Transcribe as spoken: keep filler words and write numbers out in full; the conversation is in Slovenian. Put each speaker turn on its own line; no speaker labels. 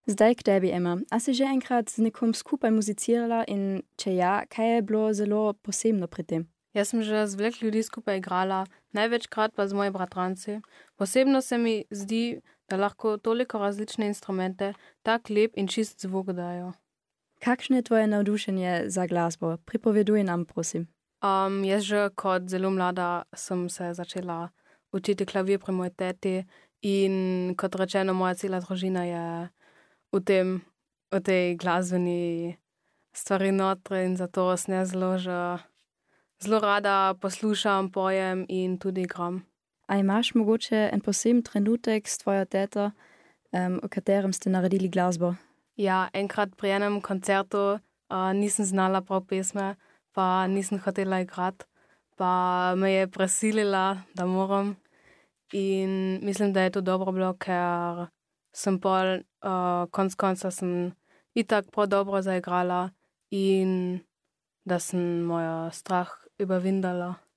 Zdaj k tebi, Emma. A si že enkrat z nekom skupaj muzicirala in če ja, kaj je bilo zelo posebno pri tem?
Jaz sem že z veliko ljudi skupaj igrala, največkrat pa z moji bratranci. Posebno se mi zdi, da lahko toliko različne instrumente tak lep in čist zvok dajo.
Kakšno je tvoje navdušenje za glasbo? Pripoveduj nam, prosim.
Um, jaz že kot zelo mlada sem se začela učiti klavir pri moji teti in kot rečeno, moja cela družina je v tem, v tej glasbeni stvari notri in zato sem jaz zelo že zelo rada poslušam, pojem in tudi igram.
A imaš mogoče en poseben trenutek s tvojo teto, um, v katerem ste naredili glasbo?
Ja, enkrat pri enem koncertu uh, nisem znala prav pesme, pa nisem hotela igrati, pa me je prisilila, da moram. In mislim, da je to dobro bilo, ker sem pol uh, konc konca sem itak prav dobro zaigrala in da sem moja strah überwindala.